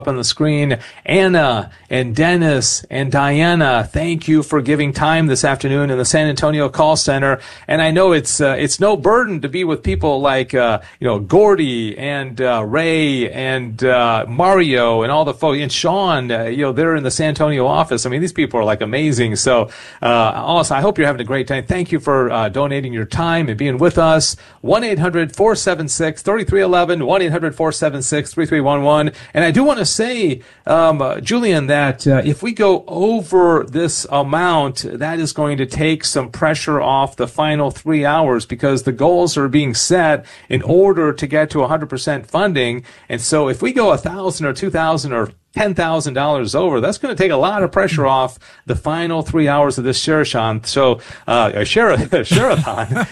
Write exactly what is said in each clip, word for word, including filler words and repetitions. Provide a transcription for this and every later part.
on the screen. Anna and Dennis and Diana, thank you for giving time this afternoon in the San Antonio call center. And I know it's uh, it's no burden to be with people like uh, you know Gordy and uh, Ray and uh, Mario and all the folks and Sean. Uh, you know they're in the San Antonio office. I mean these people are like amazing. So uh, also I hope you're having a great time. Thank you for uh, donating your time and being with us. one eight hundred four seven six three three one one, one eight hundred four seven six three three one one. And I do want to say, um, uh, Julian, that uh, if we go over this amount, that is going to take some pressure off the final three hours because the goals are being set in order to get to one hundred percent funding. And so if we go one thousand or two thousand or ten thousand dollars over, that's going to take a lot of pressure off the final three hours of this Share-a-thon. So, uh, Share-a-thon.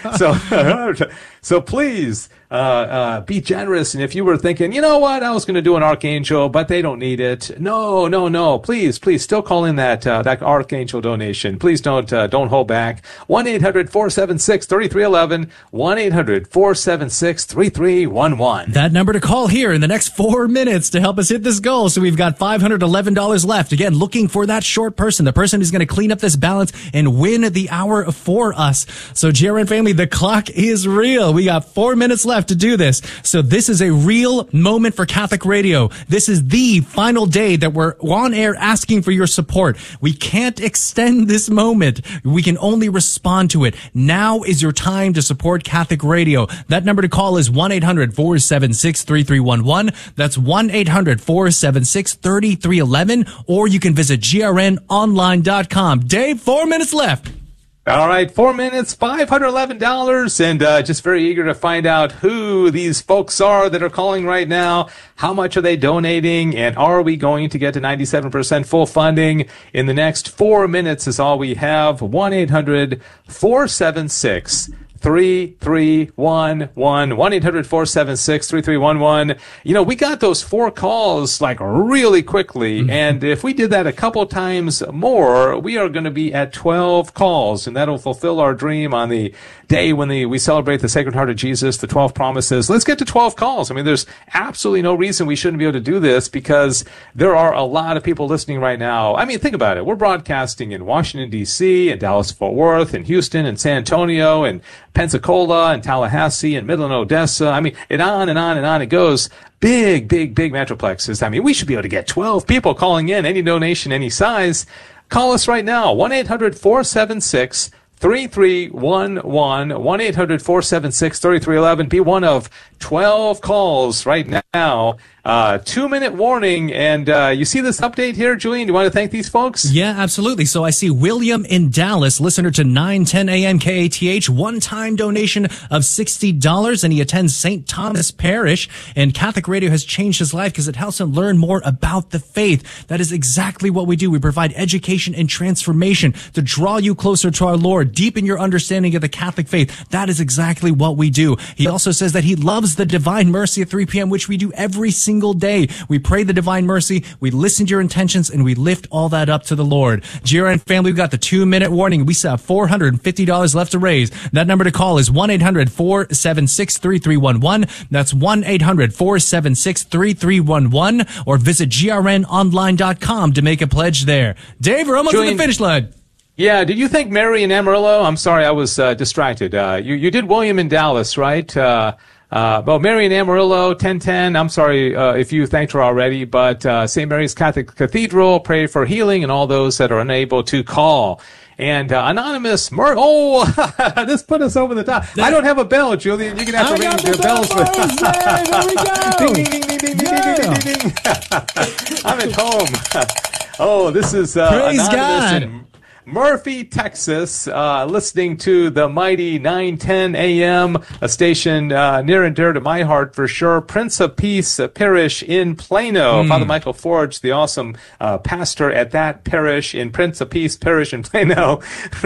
so, so please, uh, uh, be generous. And if you were thinking, you know what, I was going to do an Archangel, but they don't need it. No, no, no. Please, please still call in that, uh, that Archangel donation. Please don't, uh, don't hold back. one eight hundred four seven six three three one one, one eight hundred four seven six three three one one. That number to call here in the next four minutes to help us hit this goal. So we've got five hundred eleven dollars left. Again, looking for that short person, the person who's going to clean up this balance and win the hour for us. So G R N family, the clock is real. We got four minutes left to do this. So this is a real moment for Catholic Radio. This is the final day that we're on air asking for your support. We can't extend this moment. We can only respond to it. Now is your time to support Catholic Radio. That number to call is one eight hundred four seven six three three one one. That's one eight hundred four seven six three three one one, or you can visit G R N online dot com. Dave, four minutes left. All right, four minutes, five hundred eleven dollars, and uh, just very eager to find out who these folks are that are calling right now. How much are they donating, and are we going to get to ninety-seven percent full funding in the next four minutes is all we have. one eight hundred four seven six three three one one, one eight hundred four seven six three three one one. You know, we got those four calls like really quickly, mm-hmm. and if we did that a couple times more, we are going to be at twelve calls, and that'll fulfill our dream on the day when the, we celebrate the Sacred Heart of Jesus, the twelve promises. Let's get to twelve calls. I mean, there's absolutely no reason we shouldn't be able to do this because there are a lot of people listening right now. I mean, think about it. We're broadcasting in Washington, D C, and Dallas-Fort Worth, and Houston, and San Antonio, and Pensacola, and Tallahassee, and Midland, Odessa. I mean, and on and on and on it goes. Big, big, big metroplexes. I mean, we should be able to get twelve people calling in, any donation, any size. Call us right now, one eight hundred four seven six three three one one, one eight hundred four seven six three three one one. Be one of twelve calls right now. Uh, two minute warning. And, uh, you see this update here, Julian? Do you want to thank these folks? Yeah, absolutely. So I see William in Dallas, listener to nine ten A M K A T H, one-time donation of sixty dollars, and he attends Saint Thomas Parish, and Catholic Radio has changed his life because it helps him learn more about the faith. That is exactly what we do. We provide education and transformation to draw you closer to our Lord, deepen your understanding of the Catholic faith. That is exactly what we do. He also says that he loves the Divine Mercy at three p m, which we do every single day. We pray the Divine Mercy, we listen to your intentions, and we lift all that up to the Lord. G R N family, we've got the two-minute warning. We still have four hundred fifty dollars left to raise. That number to call is one eight hundred four seven six three three one one. That's one eight hundred four seven six three three one one, or visit G R N online dot com to make a pledge there. Dave, we're almost Julian, to the finish line. Yeah, did you think Mary in Amarillo? I'm sorry, I was uh, distracted. Uh, you, you did William in Dallas, right? Uh, Uh, well, Mary in Amarillo, ten ten. I'm sorry uh, if you thanked her already, but uh, Saint Mary's Catholic Cathedral, pray for healing and all those that are unable to call. And uh, Anonymous, Mur- oh, this put us over the top. I don't have a bell, Julian. You're going to have to ring the bells. There we go. Ding, ding, ding, ding, ding, Yeah. ding, ding, ding, ding. I'm at home. Oh, this is uh, Praise Anonymous God. in Murphy, Texas, uh, listening to the mighty nine ten A M, a station uh, near and dear to my heart for sure. Prince of Peace uh, Parish in Plano. Mm. Father Michael Forge, the awesome uh, pastor at that parish in Prince of Peace Parish in Plano.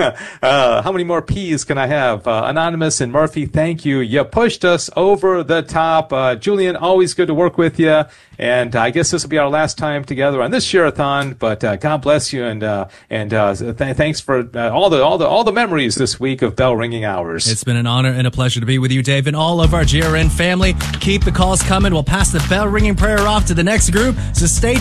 uh, how many more P's can I have? Uh, Anonymous and Murphy, thank you. You pushed us over the top. Uh, Julian, always good to work with you. And uh, I guess this will be our last time together on this Share-a-thon, but uh, God bless you, and uh, and uh, th- and thanks for uh, all the all the all the memories this week of bell ringing hours. It's been an honor and a pleasure to be with you, Dave, and all of our G R N family. Keep the calls coming. We'll pass the bell ringing prayer off to the next group. So stay